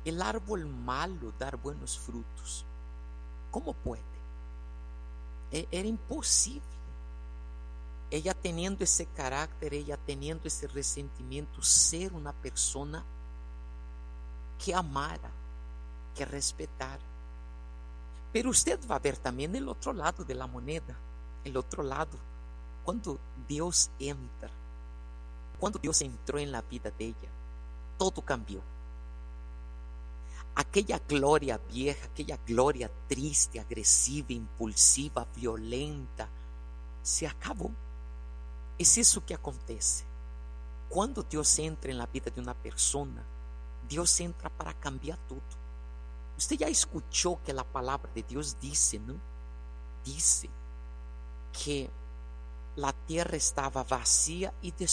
el árbol malo dar buenos frutos? ¿Cómo puede? Era imposible. Ella teniendo ese carácter, ella teniendo ese resentimiento, ser una persona que amara, que respetara. Pero usted va a ver también el otro lado de la moneda, el otro lado, cuando Dios entra, cuando Dios entró en la vida de ella, todo cambió. Aquella gloria vieja, aquella gloria triste, agresiva, impulsiva, violenta, se acabó. Es eso que acontece. Cuando Dios entra en la vida de una persona, Dios entra para cambiar todo. Usted ya escuchó que la palabra de Dios dice, ¿no? Dice que la tierra estaba vacía y